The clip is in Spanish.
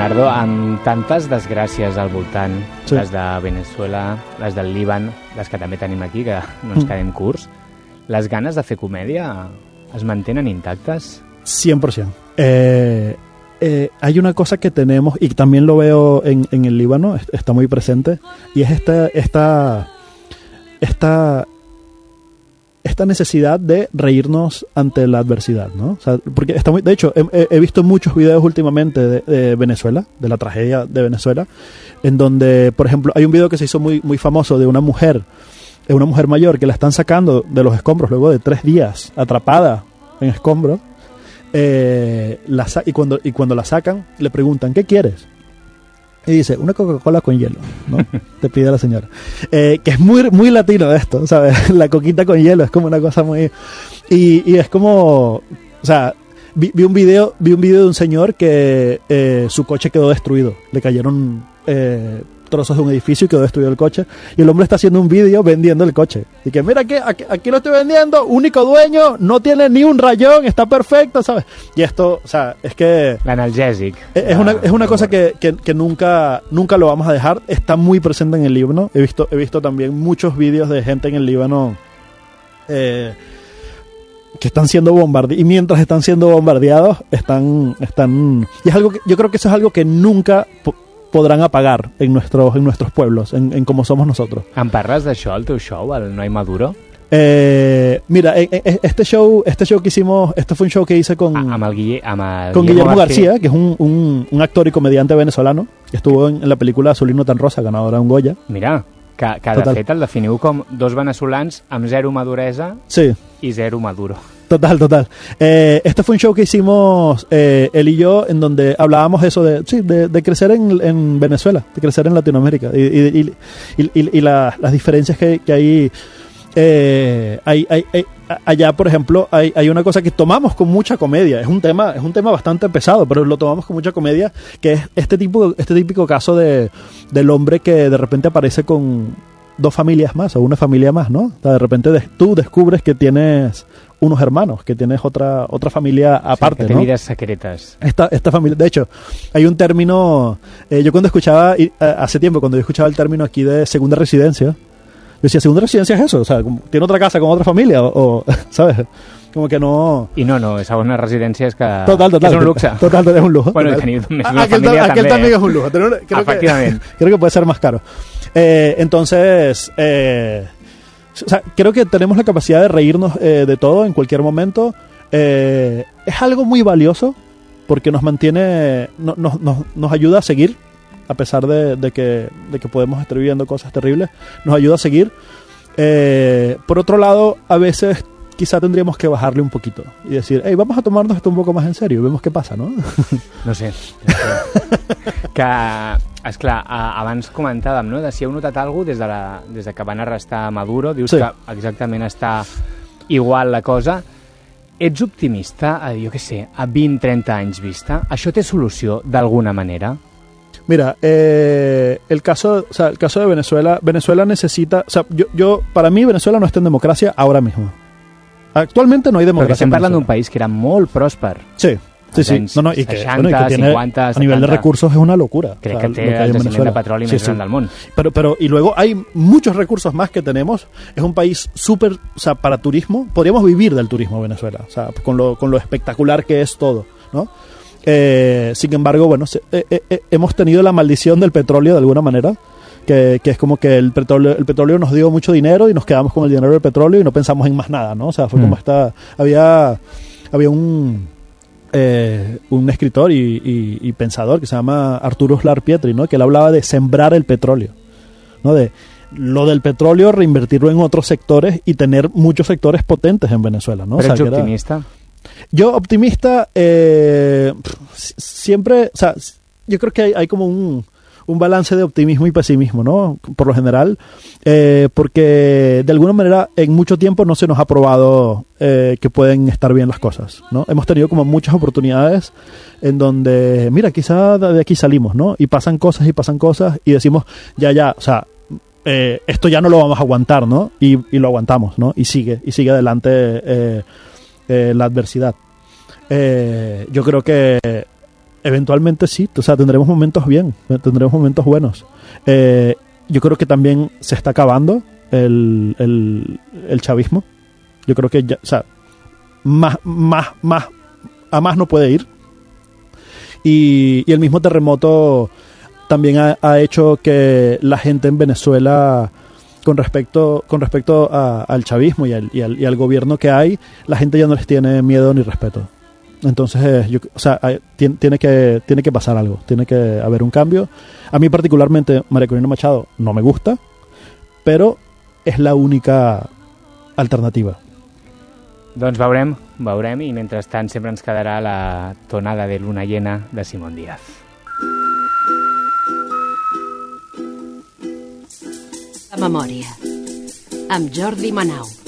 Ricardo, amb tantes desgràcies al voltant, Sí. les de Venezuela, les del Líban, les que també tenim aquí, que no ens quedem curts, les ganes de fer comèdia es mantenen intactes? 100%. Hay una cosa que tenemos, y también lo veo en el Líbano, está muy presente, y es esta necesidad de reírnos ante la adversidad, ¿no? O sea, porque está muy, de hecho, he visto muchos videos últimamente de Venezuela, de la tragedia de Venezuela, en donde, por ejemplo, hay un video que se hizo muy, muy famoso de una mujer mayor que la están sacando de los escombros luego de 3 días atrapada en escombros, y cuando la sacan le preguntan ¿qué quieres? Y dice, una Coca-Cola con hielo, ¿no? Te pide la señora. Que es muy, muy latino esto, ¿sabes? La coquita con hielo es como una cosa muy... Y es como... O sea, vi un video de un señor que su coche quedó destruido. Le cayeron trozos de un edificio y quedó destruido el coche. Y el hombre está haciendo un video vendiendo el coche. Y que mira, aquí lo estoy vendiendo, único dueño, no tiene ni un rayón, está perfecto, ¿sabes? Y esto, o sea, es que... L'analgèsic. Es una cosa que nunca lo vamos a dejar. Está muy presente en el Líbano. He visto también muchos vídeos de gente en el Líbano que están siendo bombardeados. Y mientras están siendo bombardeados, están y es algo que, yo creo que eso es algo que nunca podrán apagar en nuestros pueblos, en cómo somos nosotros. Em parles d'això al teu show, el Noi Maduro? Mira, este show que hicimos, este fue un show que hice con Guillermo García, que es un actor y comediante venezolano, que estuvo en la película Azulino tan rosa, ganadora de un Goya. Mira, que de fet el definiu com dos venezolans amb zero maduresa, sí, y zero maduro. Total. Este fue un show que hicimos él y yo, en donde hablábamos eso de crecer en Venezuela, de crecer en Latinoamérica y las diferencias que hay. Allá, por ejemplo, hay una cosa que tomamos con mucha comedia. Es un tema bastante pesado, pero lo tomamos con mucha comedia, que es este típico caso del hombre que de repente aparece con 2 familias más o una familia más, ¿no? O sea, de repente tú descubres que tienes unos hermanos, que tienes otra familia aparte, sí, que ¿no? vidas secretas. Esta familia, de hecho, hay un término, yo cuando escuchaba, hace tiempo, cuando yo escuchaba el término aquí de segunda residencia, yo decía, ¿segunda residencia es eso? O sea, ¿tiene otra casa con otra familia? O ¿sabes? Como que no... I no, segona residència és que... Total, que és un luxe. Total, és un lujo. Bueno, total. tenir més una família aquel també. también es un lujo. Efectivamente. Creo que puede ser más caro. Entonces, o sea, creo que tenemos la capacidad de reírnos de todo en cualquier momento. Es algo muy valioso porque nos mantiene, nos ayuda a seguir, a pesar de que podemos estar viviendo cosas terribles, nos ayuda a seguir. Por otro lado, a veces quizá tendríamos que bajarle un poquito y decir, hey, vamos a tomarnos esto un poco más en serio, vemos qué pasa, ¿no? No sé. Que, esclar, abans comentàvem, no?, de si heu notat alguna cosa des de que van arrestar Maduro, dius sí, que exactament està igual la cosa. Ets optimista, jo què sé, a 20-30 anys vista? Això té solució d'alguna manera? Mira, el caso de Venezuela necesita, o sea, yo para mí Venezuela no está en democracia ahora mismo. Actualmente no hay democracia. Perquè estem parlant d'un país que era molt pròsper. Sí. No, y que 60, tiene 50, a nivel 70. de recursos es una locura. Crec o sea, que té el jaciment de petroli més gran del món. Pero y luego hay muchos recursos más que tenemos. Es un país súper, o sea, para turismo. Podríamos vivir del turismo Venezuela, o sea, con lo espectacular que es todo, ¿no? Sin embargo, bueno, hemos tenido la maldición del petróleo de alguna manera. Que es como que el petróleo nos dio mucho dinero y nos quedamos con el dinero del petróleo y no pensamos en más nada, ¿no? O sea, fue como había un escritor y pensador que se llama Arturo Uslar Pietri, ¿no? Que él hablaba de sembrar el petróleo, ¿no? De lo del petróleo, reinvertirlo en otros sectores y tener muchos sectores potentes en Venezuela, ¿no? Pero ¿eres optimista? Yo optimista siempre, o sea, yo creo que hay como un balance de optimismo y pesimismo, ¿no? Por lo general, porque de alguna manera en mucho tiempo no se nos ha probado que pueden estar bien las cosas, ¿no? Hemos tenido como muchas oportunidades en donde, mira, quizá de aquí salimos, ¿no? Y pasan cosas y decimos, ya, o sea, esto ya no lo vamos a aguantar, ¿no? Y lo aguantamos, ¿no? Y sigue adelante la adversidad. Yo creo que eventualmente sí, o sea, tendremos momentos bien, tendremos momentos buenos. Yo creo que también se está acabando el chavismo. Yo creo que ya, o sea, a más no puede ir. Y el mismo terremoto también ha hecho que la gente en Venezuela, con respecto al chavismo y al gobierno que hay, la gente ya no les tiene miedo ni respeto. Entonces, tiene que pasar algo, tiene que haber un cambio. A mí particularmente María Corina Machado no me gusta, pero és la única alternativa. Doncs veurem, i mentrestant sempre ens quedarà la tonada de luna llena de Simón Díaz. La memòria, amb Jordi Manau.